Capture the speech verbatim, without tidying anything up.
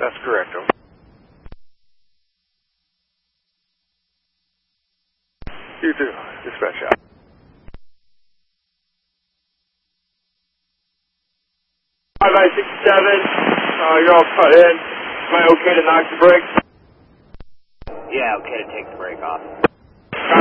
That's correct. Okay. You too. Dispatch out. five by sixty-seven, uh, you're all cut in. Am I okay to knock the brakes? Yeah, okay to take the brake off.